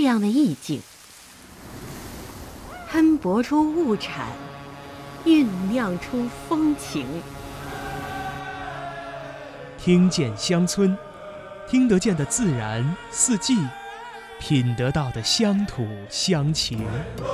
这样的意境，喷薄出物产，酝酿出风情。 听见乡村，听得见的自然四季，品得到的乡土乡情。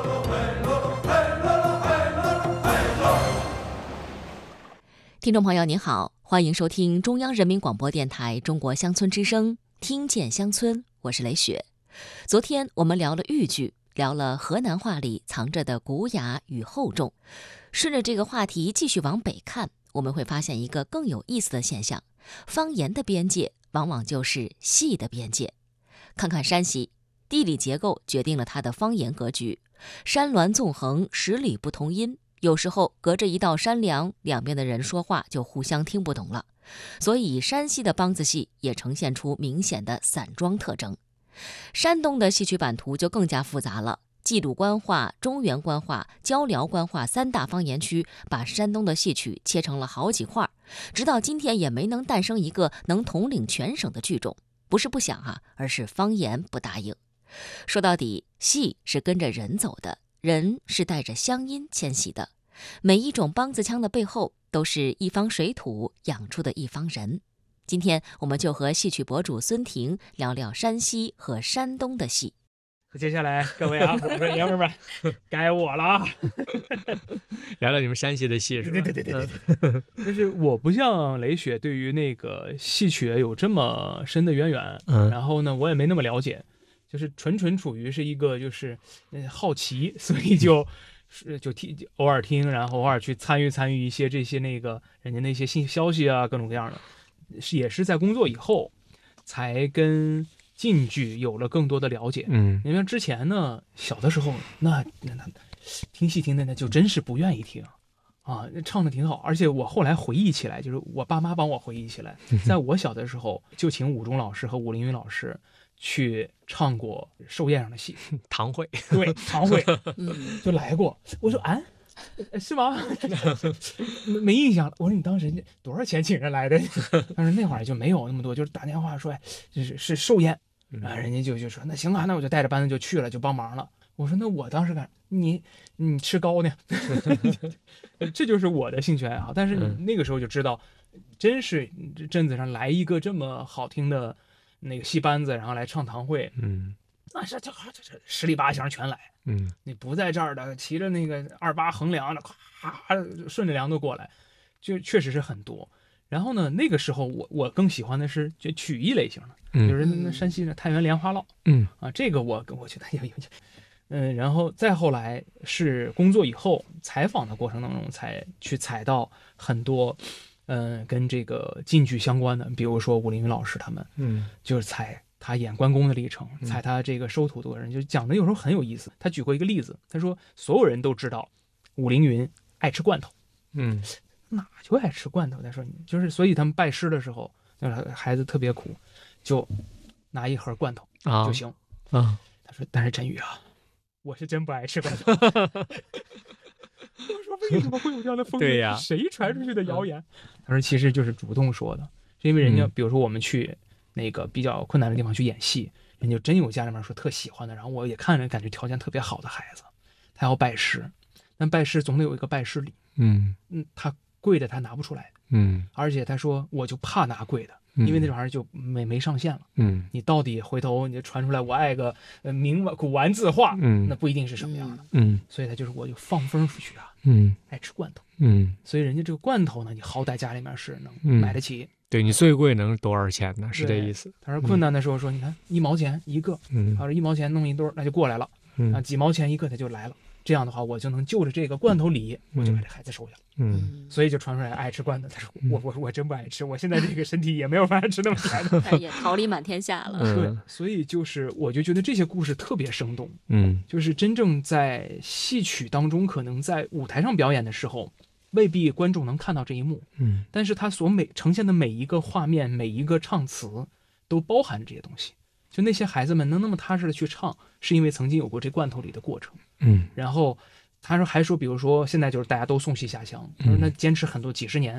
听众朋友您好，欢迎收听中央人民广播电台中国乡村之声，听见乡村，我是雷雪。昨天我们聊了豫剧，聊了河南话里藏着的古雅与厚重。顺着这个话题继续往北看，我们会发现一个更有意思的现象，方言的边界往往就是戏的边界。看看山西，地理结构决定了它的方言格局，山峦纵横，十里不同音，有时候隔着一道山梁，两边的人说话就互相听不懂了。所以山西的梆子戏也呈现出明显的散装特征。山东的戏曲版图就更加复杂了，冀鲁官话、中原官话、交辽官话三大方言区把山东的戏曲切成了好几块，直到今天也没能诞生一个能统领全省的剧种。不是不想而是方言不答应。说到底，戏是跟着人走的，人是带着乡音迁徙的。每一种梆子腔的背后，都是一方水土养出的一方人。今天我们就和戏曲博主孙婷聊聊山西和山东的戏。 接下来各位我们爷们们，该我了啊！ 聊聊你们山西的戏是吧？ 对。就是我不像雷雪对于那个戏曲有这么深的渊源，然后呢，我也没那么了解，就是纯处于是一个就是好奇，所以就偶尔听，然后偶尔去参与一些这些那个人家那些新消息啊，各种各样的，也是在工作以后才跟晋剧有了更多的了解。因为之前呢，小的时候那听戏听的那就真是不愿意听啊，唱的挺好，而且我后来回忆起来，就是我爸妈帮我回忆起来，在我小的时候就请武中老师和武凌云老师去唱过寿宴上的戏， 堂会， 对，堂会，就来过。我说是吗？没印象了。我说你当时多少钱请人来的？但是那会儿就没有那么多，就是打电话说，是寿宴啊，人家就说那行啊，那我就带着班子就去了，就帮忙了。我说那我当时干你吃糕呢？这就是我的兴趣爱好。但是你那个时候就知道，真是镇子上来一个这么好听的那个戏班子，然后来唱堂会，那这十里八乡全来，你不在这儿的，骑着那个28横梁的，咵顺着梁都过来，就确实是很多。然后呢，那个时候我更喜欢的是就曲艺类型的，就是那山西的太原莲花落，这个我觉得有。然后再后来是工作以后采访的过程当中，才去采到很多，跟这个晋剧相关的，比如说武凌云老师他们，就是采他演关公的历程，采他这个收徒的人，就讲的有时候很有意思。他举过一个例子，他说所有人都知道武凌云爱吃罐头，哪就爱吃罐头？他说就是所以他们拜师的时候，孩子特别苦，就拿一盒罐头就行。他说但是陈宇啊，我是真不爱吃罐头。我说为什么会有这样的风对呀， 谁传出去的谣言？他说其实就是主动说的，是因为人家比如说我们去那个比较困难的地方去演戏，人就真有家里面说特喜欢的，然后我也看着感觉条件特别好的孩子，他要拜师，但拜师总得有一个拜师礼，他贵的他拿不出来，而且他说我就怕拿贵的，因为那玩意儿就没上限了，你到底回头你传出来我爱个古玩字画，那不一定是什么样的，所以他就是我就放风出去啊，爱吃罐头，所以人家这个罐头呢，你好歹家里面是能买得起， 对，你最贵能多少钱呢？是这意思。 他说困难的时候说，你看1毛钱一个，他说1毛钱弄一堆那就过来了，几毛钱一个他就来了。这样的话，我就能就着这个罐头里，我就把这孩子收下了。所以就传出来爱吃罐头。他说我真不爱吃，我现在这个身体也没有办法吃那么甜的， 也桃李满天下了。 对，所以就是我就觉得这些故事特别生动。就是真正在戏曲当中，可能在舞台上表演的时候，未必观众能看到这一幕。但是他所呈现的每一个画面，每一个唱词，都包含这些东西。就那些孩子们能那么踏实的去唱，是因为曾经有过这罐头里的过程。然后他说还说，比如说现在就是大家都送戏下乡，他说那坚持很多几十年，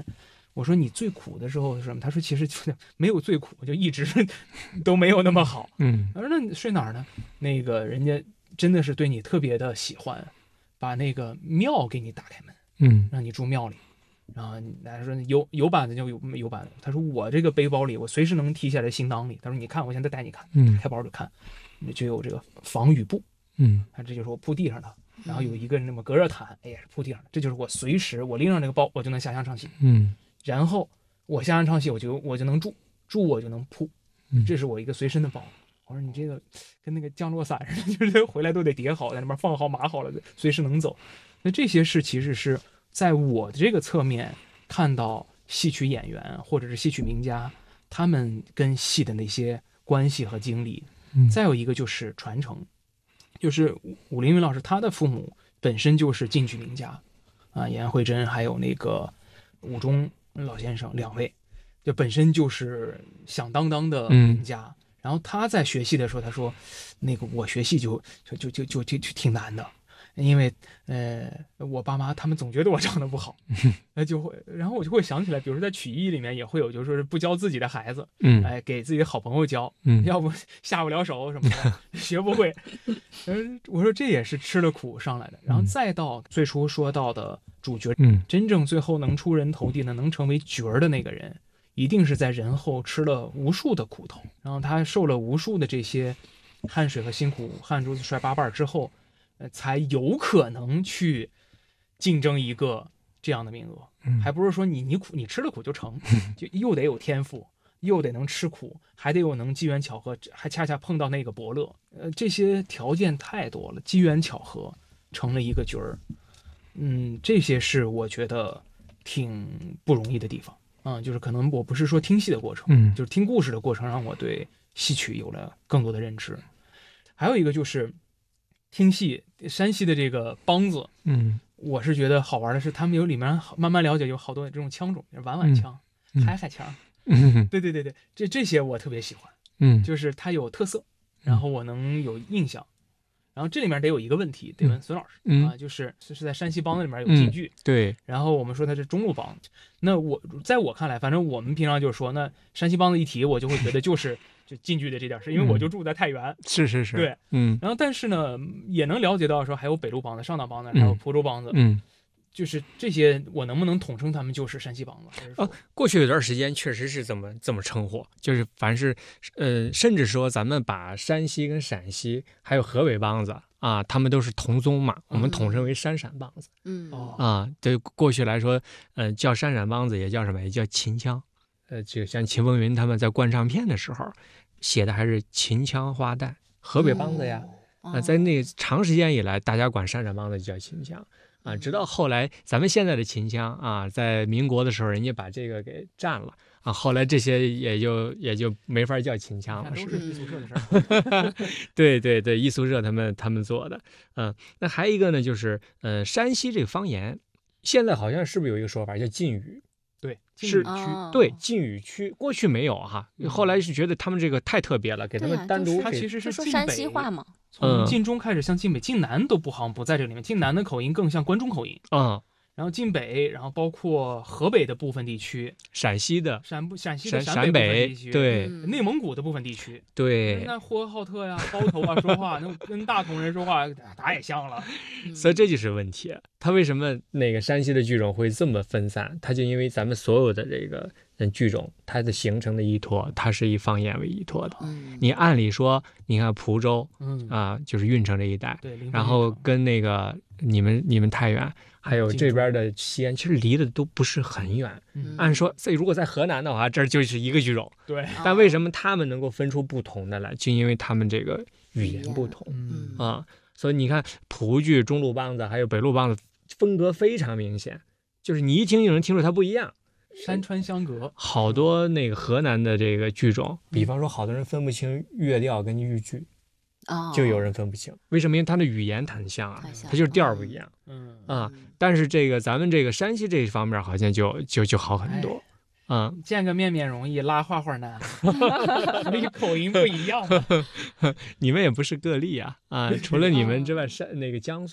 我说你最苦的时候是什么？他说其实就没有最苦，就一直都没有那么好。他说那你睡哪儿呢？那个人家真的是对你特别的喜欢，把那个庙给你打开门，让你住庙里。然后他说有板子就有板子。他说我这个背包里我随时能提下来行囊里。他说你看我现在带你看，开包就看，就有这个防雨布，这就是我铺地上的。然后有一个那么隔热毯，也是铺地上的。这就是我随时我拎上这个包我就能下乡唱戏，然后我下乡唱戏我就能住我就能铺，这是我一个随身的包。我说你这个跟那个降落伞似的，就是回来都得叠好，在那边放好码好了，随时能走。那这些是其实是在我的这个侧面看到戏曲演员或者是戏曲名家他们跟戏的那些关系和经历。再有一个就是传承，就是武凌云老师他的父母本身就是晋剧名家严慧珍还有那个武中老先生两位，就本身就是响当当的名家。然后他在学戏的时候他说，那个我学戏就挺难的，因为我爸妈他们总觉得我长得不好，然后我就会想起来，比如说在曲艺里面也会有，就是说不教自己的孩子，给自己的好朋友教，要不下不了手什么的，学不会。我说这也是吃了苦上来的。然后再到最初说到的主角，真正最后能出人头地的，能成为角儿的那个人，一定是在人后吃了无数的苦头，然后他受了无数的这些汗水和辛苦，汗珠子摔八瓣之后，才有可能去竞争一个这样的名额。还不是说你吃了苦就成，就又得有天赋，又得能吃苦，还得有能机缘巧合，还恰恰碰到那个伯乐，这些条件太多了，机缘巧合成了一个角儿。这些是我觉得挺不容易的地方。就是可能我不是说听戏的过程，就是听故事的过程让我对戏曲有了更多的认知。还有一个就是听戏，山西的这个梆子，我是觉得好玩的是他们有里面慢慢了解有好多这种腔种，婉婉腔、嗨嗨腔，对，这些我特别喜欢，就是它有特色，然后我能有印象。然后这里面得有一个问题，得问孙老师就是在山西梆子里面有晋剧， 对。 然后我们说它是中路梆子，那在我看来，反正我们平常就说，那山西梆子一提，我就会觉得就晋剧的这点事，因为我就住在太原， 是， 对，然后但是呢，也能了解到说还有北路梆子、上党梆子，还有蒲州梆子，就是这些，我能不能统称他们就是山西梆子？ 过去有段时间确实是这么称呼，就是凡是甚至说咱们把山西跟陕西还有河北梆子他们都是同宗嘛，我们统称为山陕梆子。对过去来说，叫山陕梆子也叫什么？也叫秦腔。就像秦风云他们在灌唱片的时候写的还是秦腔花旦，河北梆子呀。在那长时间以来，大家管山陕梆子就叫秦腔。直到后来咱们现在的秦腔在民国的时候人家把这个给占了后来这些也就没法叫秦腔了， 都是艺术社的事儿。 对，艺术社他们做的。那还有一个呢，就是山西这个方言现在好像是不是有一个说法叫晋语？ 对， 是对晋语区，过去没有后来是觉得他们这个太特别了，给他们单独它其实是说山西话嘛， 从晋中开始向晋北，晋南都好像不在这里面，晋南的口音更像关中口音然后晋北，然后包括河北的部分地区， 陕西的陕西的陕北地区， 对， 内蒙古的部分地区， 对， 那呼和浩特呀、包头说话，那跟大同人说话打也像了， 所以这就是问题。他为什么那个山西的剧种会这么分散？他就因为咱们所有的这个剧种，它的形成的依托，它是以方言为依托的。你按理说，你看蒲州就是运城这一带，然后跟那个你们太原。还有这边的西安，其实离的都不是很远。按说如果在河南的话，这就是一个剧种。 对。 但为什么他们能够分出不同的来？就因为他们这个语言不同。所以你看蒲剧、中路梆子还有北路梆子风格非常明显，就是你一听就能听出它不一样。 山川相隔。 好多那个河南的这个剧种，比方说好多人分不清乐调跟豫剧。就有人分不清，为什么？因为他的语言很像它就是调不一样。但是这个咱们这个山西这一方面好像就好很多。 见个面容易，拉话难，所以口音不一样。 你们也不是个例除了你们之外，那个江苏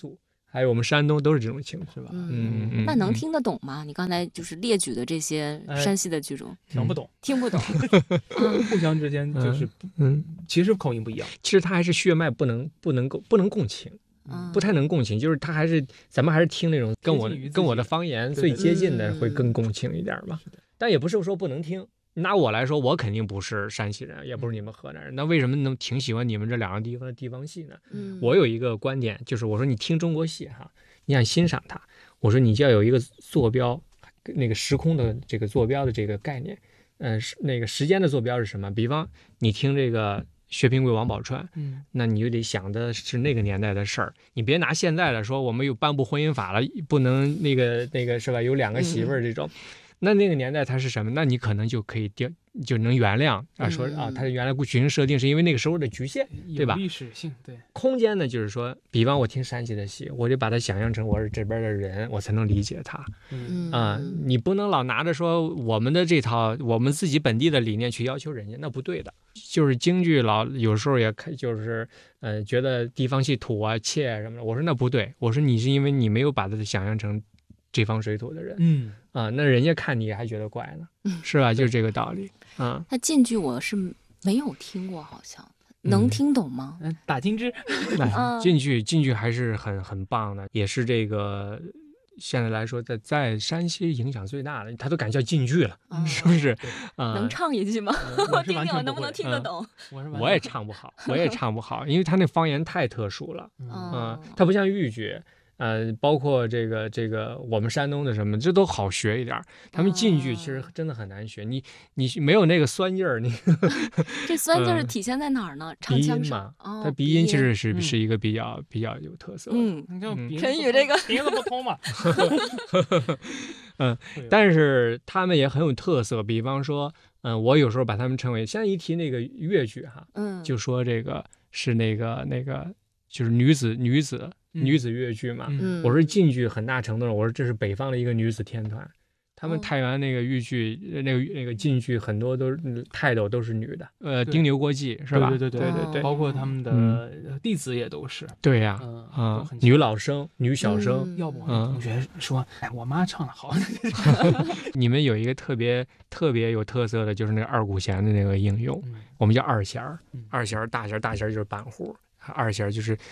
还有我们山东都是这种情况， 是吧？ 那能听得懂吗？你刚才就是列举的这些山西的剧种， 听不懂， 听不懂， 互相之间就是其实口音不一样。 其实他还是血脉不能共情。不太能共情，就是他咱们还是听那种跟我的方言最接近的，会更共情一点嘛。但也不是说不能听。拿我来说，我肯定不是山西人，也不是你们河南人，那为什么能挺喜欢你们这两个地方的地方戏呢？我有一个观点，就是我说你听中国戏哈，你想欣赏它，我说你就要有一个坐标，那个时空的这个坐标的这个概念，那个时间的坐标是什么？比方你听这个薛平贵、王宝钏，那你就得想的是那个年代的事儿，你别拿现在的说我们有颁布婚姻法了，不能那个是吧？有2个媳妇儿这种，那个年代它是什么？那你可能就可以就能原谅啊，说啊，它原来剧情设定是因为那个时候的局限，对吧？ 历史性对。 空间呢，就是说，比方我听山西的戏，我就把它想象成我是这边的人，我才能理解它。你不能老拿着说我们的这套我们自己本地的理念去要求人家，那不对的。就是京剧有时候也就是觉得地方戏土啊、怯啊什么的，我说那不对，我说你是因为你没有把它想象成这方水土的人，那人家看你还觉得怪呢，是吧？就是这个道理。 那晋剧我是没有听过，好像能听懂吗？ 打金枝， 晋剧还是很棒的，也是这个现在来说在山西影响最大的，他都敢叫晋剧了，是不是？ 能唱一句吗？我听听我能不能听得懂。 我也唱不好，因为他那方言太特殊了，他不像豫剧。包括这个我们山东的什么，这都好学一点。他们晋剧其实真的很难学，你没有那个酸劲儿，你这酸劲儿体现在哪儿呢？唱腔上， 它鼻音其实是一个比较有特色。 陈宇这个鼻子不通嘛。 但是他们也很有特色，比方说，我有时候把他们称为，现在一提那个越剧哈，就说这个是那个就是女子越剧嘛，我说晋剧很大程度上，我说这是北方的一个女子天团，他们太原那个豫剧那个晋剧很多都是泰斗都是女的，丁牛国际是吧？ 对，包括他们的弟子也都是。 对呀，女老生、女小生， 要不同学说，我妈唱的好。 你们有一个特别有特色的，就是那个二胡弦的那个应用，我们叫二弦儿，大弦就是板胡。二弦就是